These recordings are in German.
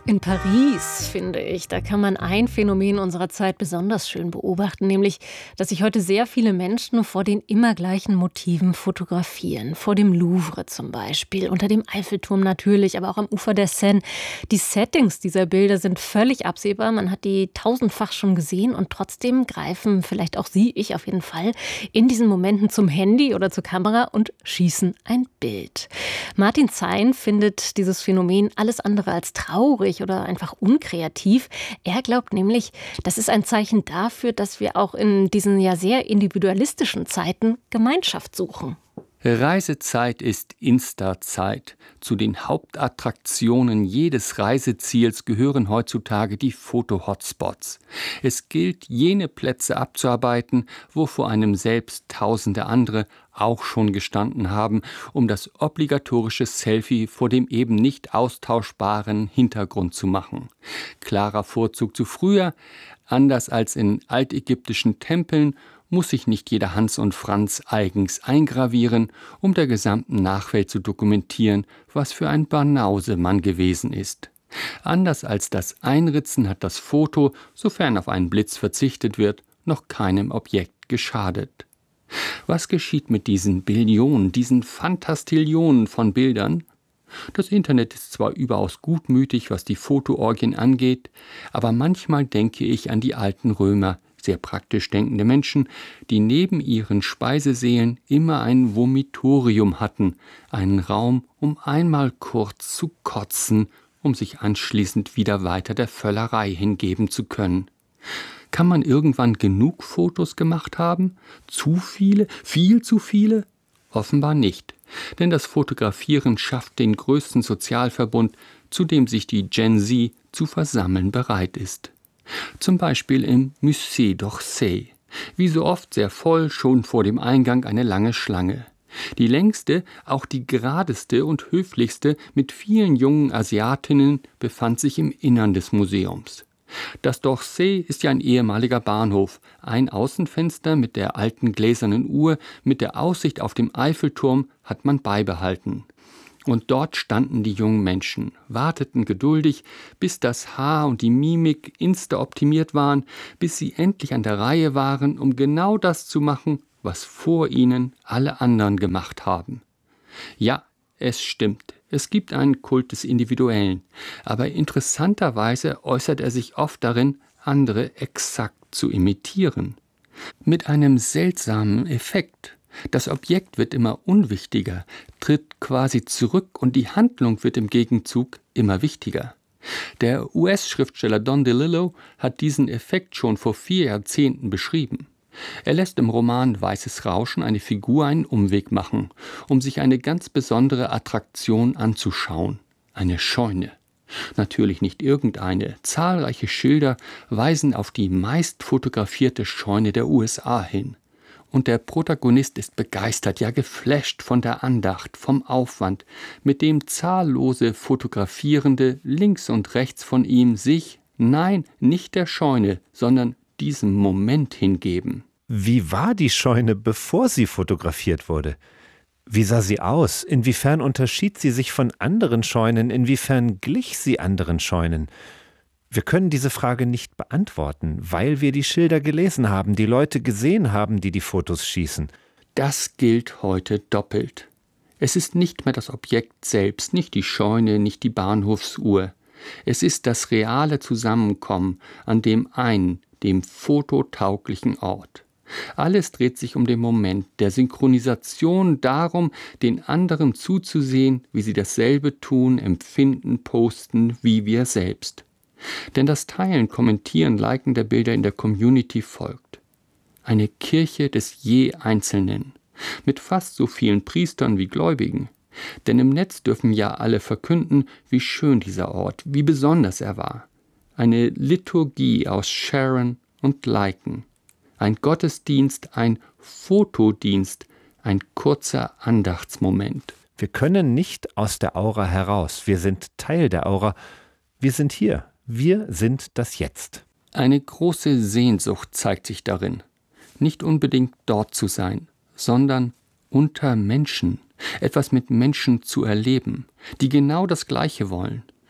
In Paris, finde ich, da kann man ein Phänomen unserer Zeit besonders schön beobachten, nämlich, dass sich heute sehr viele Menschen vor den immer gleichen Motiven fotografieren. Vor dem Louvre zum Beispiel, unter dem Eiffelturm natürlich, aber auch am Ufer der Seine. Die Settings dieser Bilder sind völlig absehbar, man hat die tausendfach schon gesehen und trotzdem greifen vielleicht auch Sie, ich auf jeden Fall, in diesen Momenten zum Handy oder zur Kamera und schießen ein Bild. Martin Zein findet dieses Phänomen alles andere als traurig oder einfach unkreativ. Er glaubt nämlich, das ist ein Zeichen dafür, dass wir auch in diesen ja sehr individualistischen Zeiten Gemeinschaft suchen. Reisezeit ist Insta-Zeit. Zu den Hauptattraktionen jedes Reiseziels gehören heutzutage die Foto-Hotspots. Es gilt, jene Plätze abzuarbeiten, wo vor einem selbst tausende andere auch schon gestanden haben, um das obligatorische Selfie vor dem eben nicht austauschbaren Hintergrund zu machen. Klarer Vorzug zu früher: anders als in altägyptischen Tempeln muss sich nicht jeder Hans und Franz eigens eingravieren, um der gesamten Nachwelt zu dokumentieren, was für ein Banause man gewesen ist. Anders als das Einritzen hat das Foto, sofern auf einen Blitz verzichtet wird, noch keinem Objekt geschadet. Was geschieht mit diesen Billionen, diesen Fantastillionen von Bildern? Das Internet ist zwar überaus gutmütig, was die Fotoorgien angeht, aber manchmal denke ich an die alten Römer, sehr praktisch denkende Menschen, die neben ihren Speisesälen immer ein Vomitorium hatten, einen Raum, um einmal kurz zu kotzen, um sich anschließend wieder weiter der Völlerei hingeben zu können. Kann man irgendwann genug Fotos gemacht haben? Zu viele? Viel zu viele? Offenbar nicht, denn das Fotografieren schafft den größten Sozialverbund, zu dem sich die Gen Z zu versammeln bereit ist. Zum Beispiel im Musée d'Orsay. Wie so oft sehr voll, schon vor dem Eingang eine lange Schlange. Die längste, auch die geradeste und höflichste mit vielen jungen Asiatinnen befand sich im Innern des Museums. Das d'Orsay ist ja ein ehemaliger Bahnhof. Ein Außenfenster mit der alten gläsernen Uhr, mit der Aussicht auf den Eiffelturm hat man beibehalten. Und dort standen die jungen Menschen, warteten geduldig, bis das Haar und die Mimik insta-optimiert waren, bis sie endlich an der Reihe waren, um genau das zu machen, was vor ihnen alle anderen gemacht haben. Ja, es stimmt, es gibt einen Kult des Individuellen, aber interessanterweise äußert er sich oft darin, andere exakt zu imitieren. Mit einem seltsamen Effekt. Das Objekt wird immer unwichtiger, tritt quasi zurück und die Handlung wird im Gegenzug immer wichtiger. Der US-Schriftsteller Don DeLillo hat diesen Effekt schon vor 4 Jahrzehnten beschrieben. Er lässt im Roman Weißes Rauschen eine Figur einen Umweg machen, um sich eine ganz besondere Attraktion anzuschauen: eine Scheune. Natürlich nicht irgendeine. Zahlreiche Schilder weisen auf die meist fotografierte Scheune der USA hin. Und der Protagonist ist begeistert, ja geflasht von der Andacht, vom Aufwand, mit dem zahllose Fotografierende links und rechts von ihm sich, nein, nicht der Scheune, sondern diesem Moment hingeben. Wie war die Scheune, bevor sie fotografiert wurde? Wie sah sie aus? Inwiefern unterschied sie sich von anderen Scheunen? Inwiefern glich sie anderen Scheunen? Wir können diese Frage nicht beantworten, weil wir die Schilder gelesen haben, die Leute gesehen haben, die die Fotos schießen. Das gilt heute doppelt. Es ist nicht mehr das Objekt selbst, nicht die Scheune, nicht die Bahnhofsuhr. Es ist das reale Zusammenkommen an dem einen, dem fototauglichen Ort. Alles dreht sich um den Moment der Synchronisation, darum, den anderen zuzusehen, wie sie dasselbe tun, empfinden, posten, wie wir selbst. Denn das Teilen, Kommentieren, Liken der Bilder in der Community folgt. Eine Kirche des je Einzelnen, mit fast so vielen Priestern wie Gläubigen. Denn im Netz dürfen ja alle verkünden, wie schön dieser Ort, wie besonders er war. Eine Liturgie aus Sharen und Liken. Ein Gottesdienst, ein Fotodienst, ein kurzer Andachtsmoment. Wir können nicht aus der Aura heraus. Wir sind Teil der Aura. Wir sind hier. Wir sind das Jetzt. Eine große Sehnsucht zeigt sich darin. Nicht unbedingt dort zu sein, sondern unter Menschen. Etwas mit Menschen zu erleben, die genau das Gleiche wollen.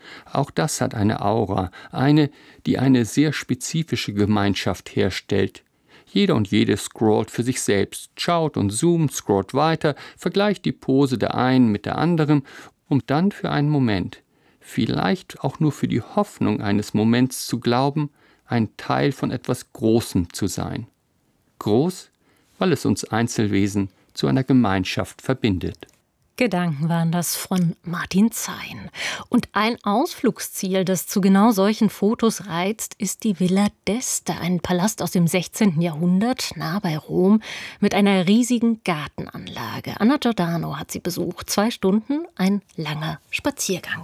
Auch das hat eine Aura, die eine sehr spezifische Gemeinschaft herstellt. Jeder und jede scrollt für sich selbst, schaut und zoomt, scrollt weiter, vergleicht die Pose der einen mit der anderen, um dann für einen Moment, vielleicht auch nur für die Hoffnung eines Moments zu glauben, ein Teil von etwas Großem zu sein. Groß, weil es uns Einzelwesen zu einer Gemeinschaft verbindet. Gedanken waren das von Martin Zein. Und ein Ausflugsziel, das zu genau solchen Fotos reizt, ist die Villa d'Este, ein Palast aus dem 16. Jahrhundert, nah bei Rom, mit einer riesigen Gartenanlage. Anna Giordano hat sie besucht. 2 Stunden, ein langer Spaziergang.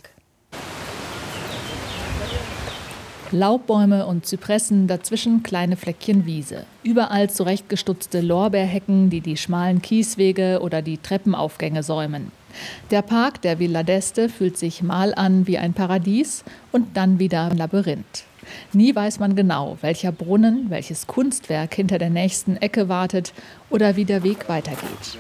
Laubbäume und Zypressen, dazwischen kleine Fleckchen Wiese. Überall zurechtgestutzte Lorbeerhecken, die die schmalen Kieswege oder die Treppenaufgänge säumen. Der Park der Villa d'Este fühlt sich mal an wie ein Paradies und dann wieder ein Labyrinth. Nie weiß man genau, welcher Brunnen, welches Kunstwerk hinter der nächsten Ecke wartet oder wie der Weg weitergeht.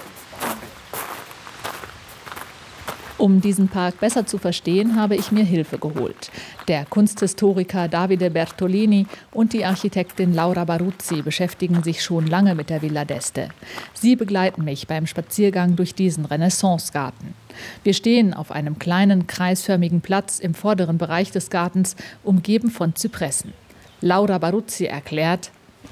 Um diesen Park besser zu verstehen, habe ich mir Hilfe geholt. Der Kunsthistoriker Davide Bertolini und die Architektin Laura Baruzzi beschäftigen sich schon lange mit der Villa d'Este. Sie begleiten mich beim Spaziergang durch diesen Renaissancegarten. Wir stehen auf einem kleinen, kreisförmigen Platz im vorderen Bereich des Gartens, umgeben von Zypressen. Laura Baruzzi erklärt: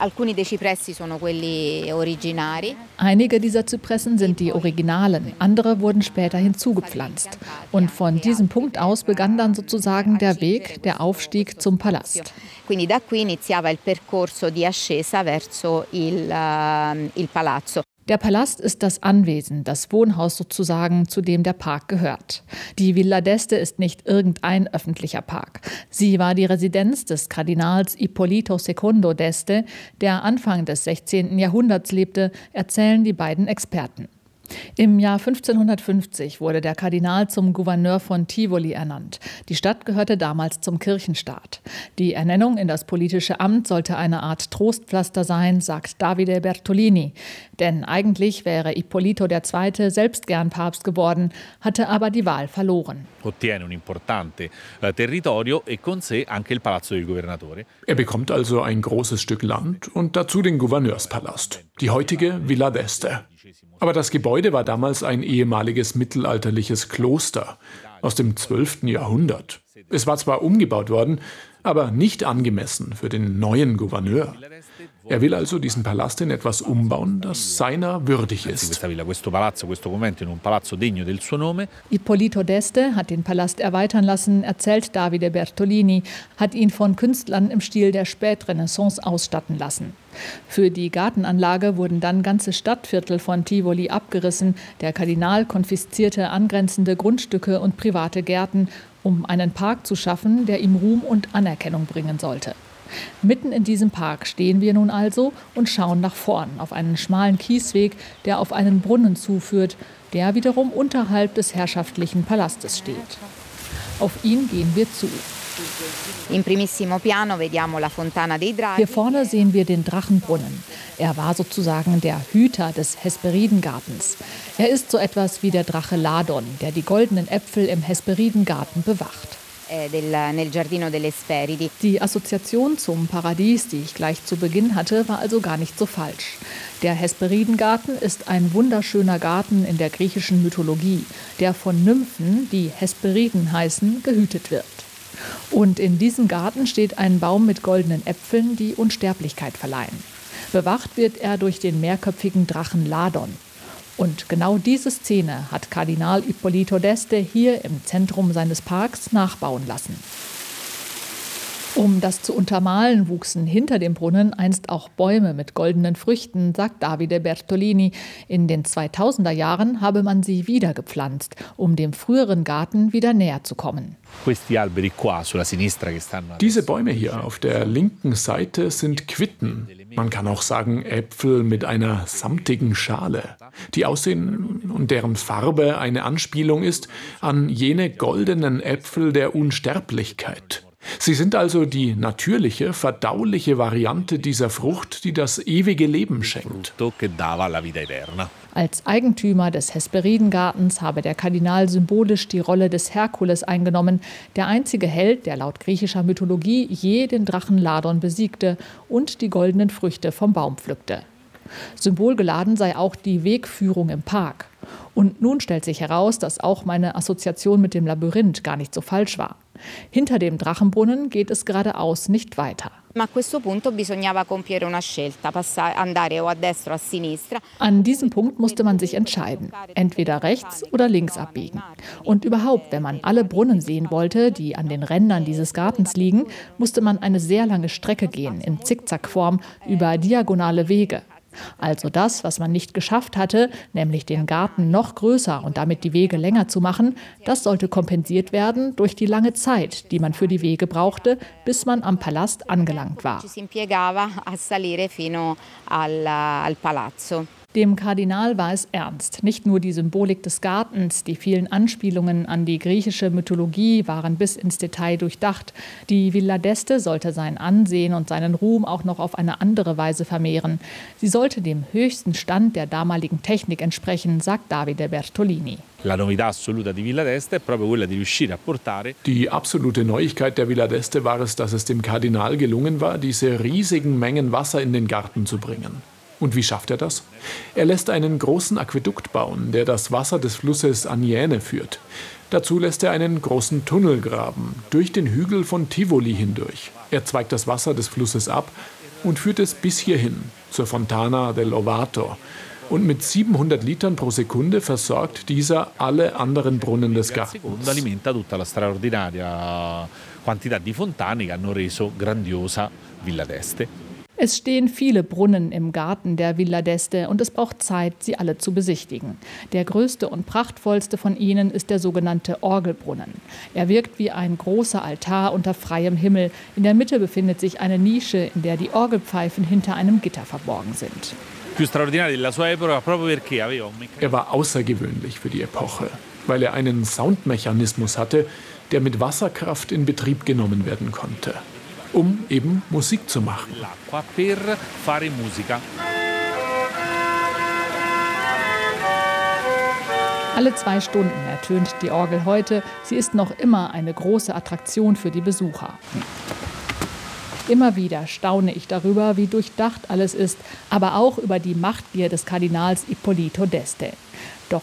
Einige dieser Zypressen sind die Originalen, andere wurden später hinzugepflanzt. Und von diesem Punkt aus begann dann sozusagen der Weg, der Aufstieg zum Palast. Quindi da qui iniziava il percorso di ascesa verso il palazzo. Der Palast ist das Anwesen, das Wohnhaus sozusagen, zu dem der Park gehört. Die Villa d'Este ist nicht irgendein öffentlicher Park. Sie war die Residenz des Kardinals Ippolito II d'Este, der Anfang des 16. Jahrhunderts lebte, erzählen die beiden Experten. Im Jahr 1550 wurde der Kardinal zum Gouverneur von Tivoli ernannt. Die Stadt gehörte damals zum Kirchenstaat. Die Ernennung in das politische Amt sollte eine Art Trostpflaster sein, sagt Davide Bertolini. Denn eigentlich wäre Ippolito II. Selbst gern Papst geworden, hatte aber die Wahl verloren. Er bekommt also ein großes Stück Land und dazu den Gouverneurspalast, die heutige Villa d'Este. Aber das Gebäude war damals ein ehemaliges mittelalterliches Kloster aus dem 12. Jahrhundert. Es war zwar umgebaut worden, aber nicht angemessen für den neuen Gouverneur. Er will also diesen Palast in etwas umbauen, das seiner würdig ist. Ippolito d'Este hat den Palast erweitern lassen, erzählt Davide Bertolini, hat ihn von Künstlern im Stil der Spätrenaissance ausstatten lassen. Für die Gartenanlage wurden dann ganze Stadtviertel von Tivoli abgerissen. Der Kardinal konfiszierte angrenzende Grundstücke und private Gärten, um einen Park zu schaffen, der ihm Ruhm und Anerkennung bringen sollte. Mitten in diesem Park stehen wir nun also und schauen nach vorn auf einen schmalen Kiesweg, der auf einen Brunnen zuführt, der wiederum unterhalb des herrschaftlichen Palastes steht. Auf ihn gehen wir zu. Hier vorne sehen wir den Drachenbrunnen. Er war sozusagen der Hüter des Hesperidengartens. Er ist so etwas wie der Drache Ladon, der die goldenen Äpfel im Hesperidengarten bewacht. Die Assoziation zum Paradies, die ich gleich zu Beginn hatte, war also gar nicht so falsch. Der Hesperidengarten ist ein wunderschöner Garten in der griechischen Mythologie, der von Nymphen, die Hesperiden heißen, gehütet wird. Und in diesem Garten steht ein Baum mit goldenen Äpfeln, die Unsterblichkeit verleihen. Bewacht wird er durch den mehrköpfigen Drachen Ladon. Und genau diese Szene hat Kardinal Ippolito d'Este hier im Zentrum seines Parks nachbauen lassen. Um das zu untermalen, wuchsen hinter dem Brunnen einst auch Bäume mit goldenen Früchten, sagt Davide Bertolini. In den 2000er Jahren habe man sie wieder gepflanzt, um dem früheren Garten wieder näher zu kommen. Diese Bäume hier auf der linken Seite sind Quitten. Man kann auch sagen Äpfel mit einer samtigen Schale, die aussehen und deren Farbe eine Anspielung ist an jene goldenen Äpfel der Unsterblichkeit. Sie sind also die natürliche, verdauliche Variante dieser Frucht, die das ewige Leben schenkt. Als Eigentümer des Hesperidengartens habe der Kardinal symbolisch die Rolle des Herkules eingenommen, der einzige Held, der laut griechischer Mythologie je den Drachen Ladon besiegte und die goldenen Früchte vom Baum pflückte. Symbolgeladen sei auch die Wegführung im Park. Und nun stellt sich heraus, dass auch meine Assoziation mit dem Labyrinth gar nicht so falsch war. Hinter dem Drachenbrunnen geht es geradeaus nicht weiter. An diesem Punkt musste man sich entscheiden, entweder rechts oder links abbiegen. Und überhaupt, wenn man alle Brunnen sehen wollte, die an den Rändern dieses Gartens liegen, musste man eine sehr lange Strecke gehen, in Zickzackform, über diagonale Wege. Also das, was man nicht geschafft hatte, nämlich den Garten noch größer und damit die Wege länger zu machen, das sollte kompensiert werden durch die lange Zeit, die man für die Wege brauchte, bis man am Palast angelangt war. Dem Kardinal war es ernst. Nicht nur die Symbolik des Gartens, die vielen Anspielungen an die griechische Mythologie waren bis ins Detail durchdacht. Die Villa d'Este sollte sein Ansehen und seinen Ruhm auch noch auf eine andere Weise vermehren. Sie sollte dem höchsten Stand der damaligen Technik entsprechen, sagt Davide Bertolini. Die absolute Neuigkeit der Villa d'Este war es, dass es dem Kardinal gelungen war, diese riesigen Mengen Wasser in den Garten zu bringen. Und wie schafft er das? Er lässt einen großen Aquädukt bauen, der das Wasser des Flusses Aniene führt. Dazu lässt er einen großen Tunnel graben, durch den Hügel von Tivoli hindurch. Er zweigt das Wasser des Flusses ab und führt es bis hierhin, zur Fontana dell'Ovato. Und mit 700 Litern pro Sekunde versorgt dieser alle anderen Brunnen des Gartens. Es stehen viele Brunnen im Garten der Villa d'Este und es braucht Zeit, sie alle zu besichtigen. Der größte und prachtvollste von ihnen ist der sogenannte Orgelbrunnen. Er wirkt wie ein großer Altar unter freiem Himmel. In der Mitte befindet sich eine Nische, in der die Orgelpfeifen hinter einem Gitter verborgen sind. Er war außergewöhnlich für die Epoche, weil er einen Soundmechanismus hatte, der mit Wasserkraft in Betrieb genommen werden konnte, um eben Musik zu machen. Alle 2 Stunden ertönt die Orgel heute. Sie ist noch immer eine große Attraktion für die Besucher. Immer wieder staune ich darüber, wie durchdacht alles ist, aber auch über die Machtgier des Kardinals Ippolito d'Este.